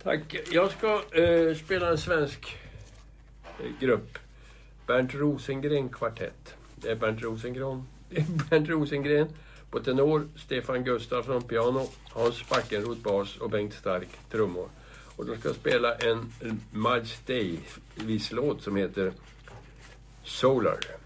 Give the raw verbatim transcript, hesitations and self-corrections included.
Tack. Jag ska eh, spela en svensk eh, grupp. Bernt Rosengren kvartett. Det är Bernt Rosengren, Bernt Rosengren på tenor, Stefan Gustafsson piano, Hans Backenroth bas och Bengt Stark trummor. Och de ska spela en Miles Davis-låt som heter Solar.